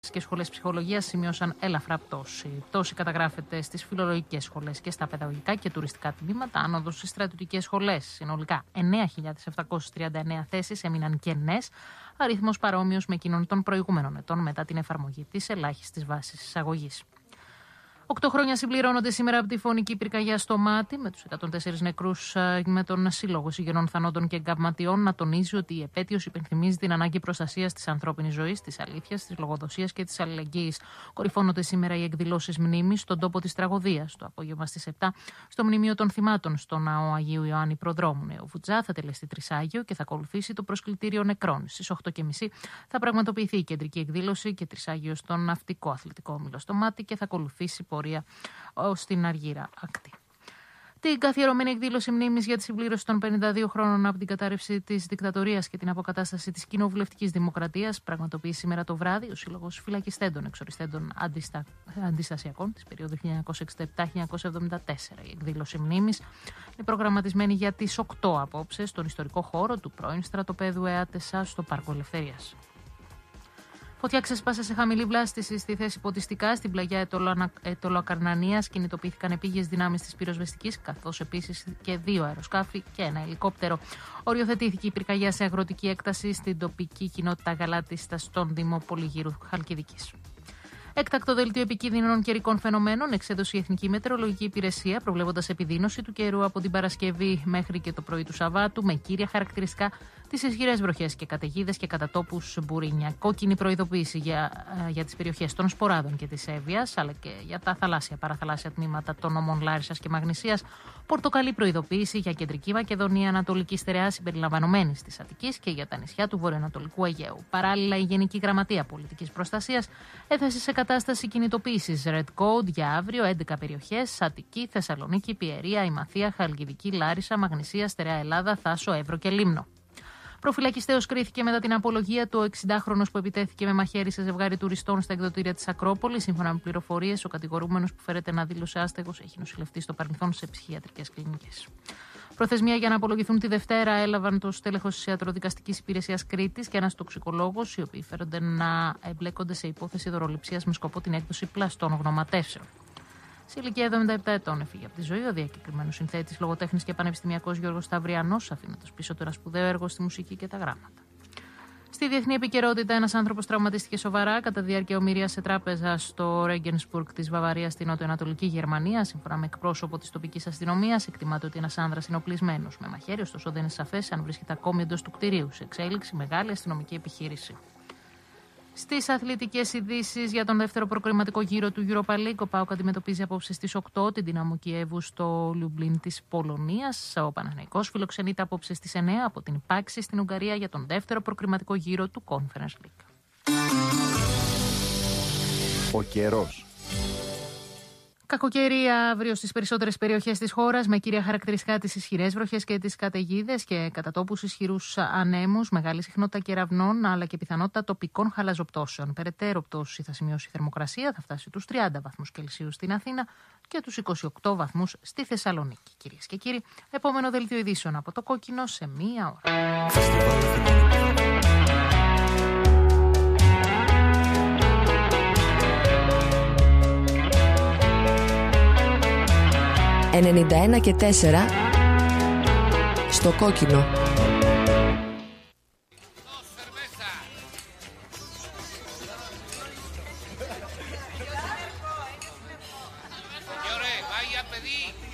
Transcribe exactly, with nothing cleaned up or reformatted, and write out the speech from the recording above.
και σχολές ψυχολογίας σημείωσαν ελαφρά πτώση. Η πτώση καταγράφεται στις φιλολογικές σχολές και στα παιδαγωγικά και τουριστικά τμήματα, άνοδος στις στρατιωτικές σχολές. Συνολικά εννέα χιλιάδες επτακόσιες τριάντα εννέα θέσεις έμειναν κενές, αριθμός παρόμοιος με εκείνον των προηγούμενων ετών μετά την εφαρμογή της ελάχιστης βάσης εισαγωγής. Οκτώ χρόνια συμπληρώνονται σήμερα από τη φωνική πυρκαγιά στο Μάτι, με τους εκατόν τέσσερα νεκρούς, με τον Σύλλογο Συγγενών Θανόντων και Εγκαυματιών να τονίζει ότι η επέτειος υπενθυμίζει την ανάγκη προστασίας της ανθρώπινης ζωής, της αλήθειας, της λογοδοσίας και της αλληλεγγύης. Κορυφώνονται σήμερα οι εκδηλώσεις μνήμης στον τόπο της τραγωδίας. Το απόγευμα στις επτά, στο Μνημείο των Θυμάτων, στο Ναό Αγίου Ιωάννη Προδρόμου Νέο Βουτζά, θα τελεστεί τρισάγιο και θα ακολουθήσει το προσκλητήριο νεκρών. Στις οκτώ και μισή θα πραγματοποιηθεί η κεντρική εκδήλωση και τρισάγιο στον Ναυτικό Αθλητικό Όμιλο στο Μάτι και θα ακολουθήσει πορεία ως την Αργύρα ακτή. Την καθιερωμένη εκδήλωση μνήμης για τη συμπλήρωση των πενήντα δύο χρόνων από την κατάρρευση της δικτατορίας και την αποκατάσταση της κοινοβουλευτικής δημοκρατίας πραγματοποιεί σήμερα το βράδυ ο Σύλλογος Φυλακιστέντων Εξοριστέντων Αντιστα... Αντιστασιακών της περίοδου χίλια εννιακόσια εξήντα επτά με χίλια εννιακόσια εβδομήντα τέσσερα. Η εκδήλωση μνήμης είναι προγραμματισμένη για τις οκτώ απόψε στον ιστορικό χώρο του πρώην στρατοπέδου ΕΑΤΕΣΑ στο Πάρκο Ελευθερίας. Φωτιά ξέσπασε σε χαμηλή βλάστηση στη θέση ποτιστικά στην πλαγιά Αιτωλοακαρνανίας. Κινητοποιήθηκαν επίγειες δυνάμεις της πυροσβεστικής, καθώς επίσης και δύο αεροσκάφη και ένα ελικόπτερο. Οριοθετήθηκε η πυρκαγιά σε αγροτική έκταση στην τοπική κοινότητα Γαλάτιστα στον Δήμο Πολυγύρου Χαλκιδικής. Έκτακτο δελτίο επικίνδυνων καιρικών φαινομένων εξέδωσε η Εθνική Μετεωρολογική Υπηρεσία, προβλέποντας επιδείνωση του καιρού από την Παρασκευή μέχρι και το πρωί του Σαββάτου, με κύρια χαρακτηριστικά τις ισχυρές βροχές και καταιγίδες και κατά τόπους μπουρίνια. Κόκκινη προειδοποίηση για, για τις περιοχές των Σποράδων και της Εύβοιας, αλλά και για τα θαλάσσια παραθαλάσσια τμήματα των νομών Λάρισσας και Μαγνησίας. Πορτοκαλί προειδοποίηση για Κεντρική Μακεδονία, Ανατολική Στερεά συμπεριλαμβανομένης της Αττικής και για τα νησιά του Βορειοανατολικού Αιγαίου. Παράλληλα, η Γενική Γραμματεία Πολιτικής Προστασίας έθεσε σε κατάσταση κινητοποίησης Red Code για αύριο έντεκα περιοχές: Αττική, Θεσσαλονίκη, Πιερία, Ημαθία, Χαλκιδική, Λάρισα, Μαγνησία, Στερεά Ελλάδα, Θάσο, Εύρο και Λίμνο. Προφυλακιστέως κρίθηκε μετά την απολογία του ο εξηντάχρονος που επιτέθηκε με μαχαίρι σε ζευγάρι τουριστών στα εκδοτήρια της Ακρόπολης. Σύμφωνα με πληροφορίες, ο κατηγορούμενος που φέρεται να δήλωσε άστεγος έχει νοσηλευτεί στο παρελθόν σε ψυχιατρικές κλινικές. Προθεσμία για να απολογηθούν τη Δευτέρα έλαβαν το στέλεχος της Ιατροδικαστικής Υπηρεσίας Κρήτης και ένας τοξικολόγος, οι οποίοι φέρονται να εμπλέκονται σε υπόθεση δωροληψίας με σκοπό την έκδοση πλαστών γνωματεύσεων. Σε ηλικία εβδομήντα επτά ετών έφυγε από τη ζωή ο διακεκριμένος συνθέτης, λογοτέχνης και πανεπιστημιακός Γιώργος Σταυριανός, αφήνοντας πίσω του ένα σπουδαίο έργο στη μουσική και τα γράμματα. Στη διεθνή επικαιρότητα, ένας άνθρωπος τραυματίστηκε σοβαρά κατά διάρκεια ομηρίας σε τράπεζα στο Ρέγκενσμπουργκ της Βαβαρίας στην νοτιοανατολική Γερμανία. Σύμφωνα με εκπρόσωπο της τοπικής αστυνομίας, εκτιμάται ότι ένας άνδρας είναι οπλισμένος με μαχαίρι, ωστόσο δεν είναι σαφές αν βρίσκεται ακόμη εντός του κτηρίου. Σε εξέλιξη μεγάλη αστυνομική επιχείρηση. Στις αθλητικές ειδήσεις για τον δεύτερο προκριματικό γύρο του Europa League, ο ΠΑΟΚ αντιμετωπίζει απόψε στις οκτώ την Δυναμό Κιέβου στο Λιουμπλίν της Πολωνίας. Ο Παναθηναϊκός φιλοξενείται απόψε στις εννέα από την Πάξη στην Ουγγαρία για τον δεύτερο προκριματικό γύρο του Conference League. Ο καιρός. Κακοκαιρία αύριο στις περισσότερες περιοχές της χώρας, με κύρια χαρακτηριστικά τις ισχυρές βροχές και τις καταιγίδες και κατά τόπους ισχυρούς ανέμους, μεγάλη συχνότητα κεραυνών αλλά και πιθανότητα τοπικών χαλαζοπτώσεων. Περαιτέρω πτώση θα σημειώσει η θερμοκρασία, θα φτάσει τους τριάντα βαθμούς Κελσίου στην Αθήνα και τους είκοσι οκτώ βαθμούς στη Θεσσαλονίκη. Κυρίες και κύριοι, επόμενο δελτίο ειδήσεων από το Κόκκινο σε μία ώρα. ενενήντα ένα και τέσσερα στο Κόκκινο. Señores, vaya a pedir